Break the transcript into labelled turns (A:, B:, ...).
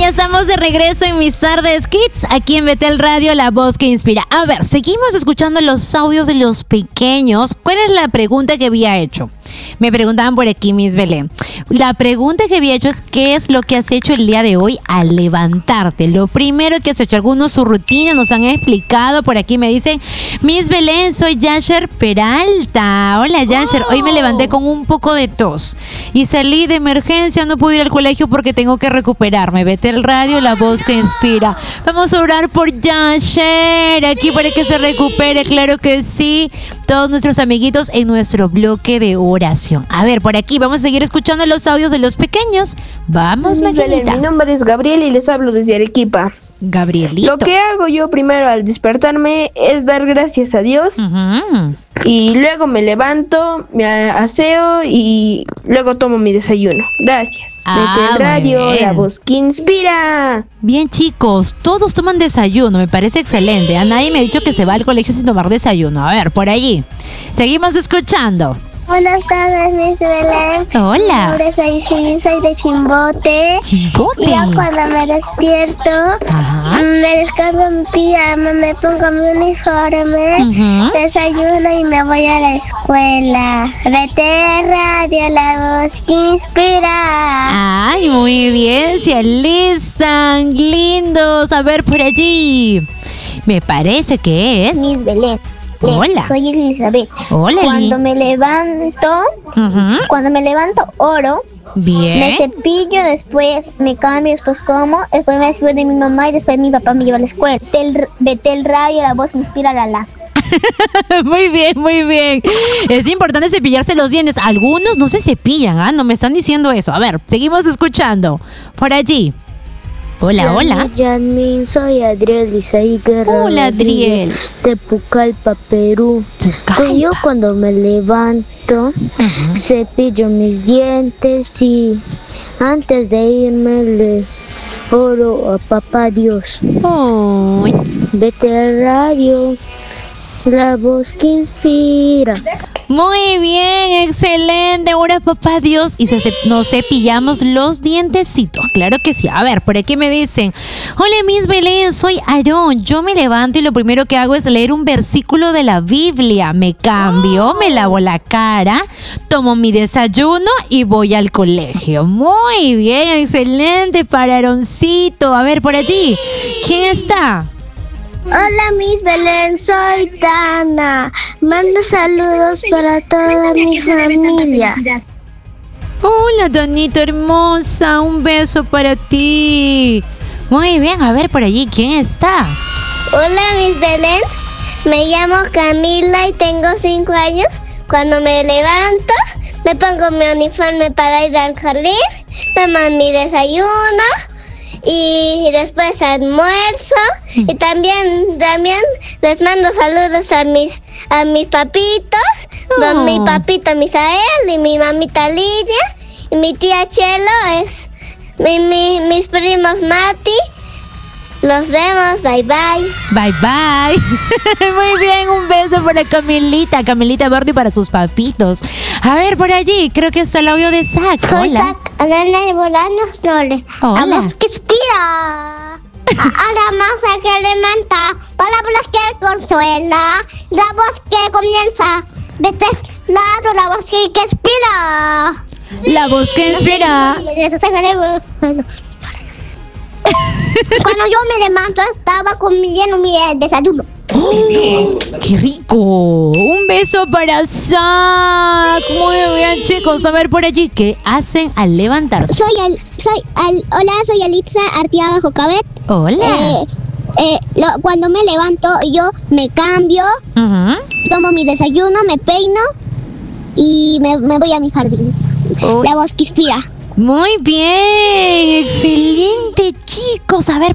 A: ya estamos de regreso en Mis Tardes Kids, aquí en Betel Radio, la voz que inspira. A ver, seguimos escuchando los audios de los pequeños. ¿Cuál es la pregunta que había hecho? Me preguntaban por aquí, Miss Belén. La pregunta que había hecho es: ¿qué es lo que has hecho el día de hoy al levantarte? Lo primero que has hecho. Algunos su rutina nos han explicado. Por aquí me dicen: Miss Belén, soy Yasher Peralta. Hola, Yasher. Hoy me levanté con un poco de tos y salí de emergencia. No pude ir al colegio porque tengo que recuperarme. Betel Radio, la voz que inspira. Vamos a orar por Yasher aquí para que se recupere. Claro que sí. Todos nuestros amiguitos en nuestro bloque de oración. A ver, por aquí vamos a seguir escuchando los audios de los pequeños. Vamos, Maquinita.
B: Mi nombre es Gabriel y les hablo desde Arequipa.
A: Gabrielito.
B: Lo que hago yo primero al despertarme es dar gracias a Dios. Y luego me levanto, me aseo y luego tomo mi desayuno. Gracias. Betel Radio, la voz que inspira.
A: Bien, chicos, todos toman desayuno, me parece excelente. A nadie me ha dicho que se va al colegio sin tomar desayuno. A ver, por allí. Seguimos escuchando.
C: Buenas tardes, Miss Belén.
A: Hola.
C: Mi nombre es Aisin, soy de Chimbote.
A: Chimbote.
C: Y yo cuando me despierto, me descargo mi pijama, me pongo mi uniforme, desayuno y me voy a la escuela. Betel Radio, la voz que inspira.
A: Ay, muy bien, se alistan, lindos. A ver, por allí. Me parece que es
C: Miss Belén.
A: Hola.
C: Soy Elizabeth.
A: Hola,
C: Cuando me levanto, oro.
A: Bien.
C: Me cepillo, después me cambio, después como, después me despido de mi mamá y después mi papá me lleva a la escuela. Betel Radio, la voz que inspira, la.
A: Muy bien, muy bien. Es importante cepillarse los dientes. Algunos no se cepillan, no me están diciendo eso. A ver, seguimos escuchando. Por allí. Hola, hola.
D: Yanmin, soy Adriel Isaí Guerra.
A: Hola, Adriel.
D: De Pucallpa, Perú. Yo cuando me levanto, cepillo mis dientes y antes de irme le oro a Papá Dios. Betel Radio, la voz que inspira.
A: Muy bien, excelente. Ahora, Papá Dios. Y nos cepillamos los dientecitos. Claro que sí. A ver, por aquí me dicen: hola, Miss Belén, soy Aarón. Yo me levanto y lo primero que hago es leer un versículo de la Biblia. Me cambio, me lavo la cara, tomo mi desayuno y voy al colegio. Muy bien, excelente para Aaroncito. A ver, por allí, ¿quién está?
C: Hola, Miss Belén, soy Dana. Mando saludos para toda mi familia.
A: Hola, Donita hermosa, un beso para ti. Muy bien, a ver por allí, ¿quién está?
C: Hola, Miss Belén, me llamo Camila y tengo 5 años. Cuando me levanto, me pongo mi uniforme para ir al jardín, tomo mi desayuno y después almuerzo y también les mando saludos a mis papitos, a mi papito Misael y mi mamita Lidia y mi tía Chelo es mis primos Mati. Nos vemos, bye bye.
A: Bye bye. Muy bien, un beso para Camilita Verde y para sus papitos. A ver, por allí, creo que está el audio de Zach.
C: Soy
A: Hola.
C: Zach, Ana Bolanos Flores.
A: Hola.
C: La voz que inspira. A la masa que levanta, palabras que consuela, la voz que comienza. Betel Radio, la voz que inspira.
A: La voz que inspira.
C: Cuando yo me levanto estaba comiendo mi desayuno.
A: ¡Oh, ¡qué rico! Un beso para Zach. Muy bien, chicos. A ver por allí, ¿qué hacen al levantarse?
C: Hola, soy Alitza Artiaga Jocabet.
A: Hola.
C: Cuando me levanto yo me cambio, tomo mi desayuno, me peino y me voy a mi jardín. La voz que inspira.
A: Muy bien, excelente, chicos. A ver,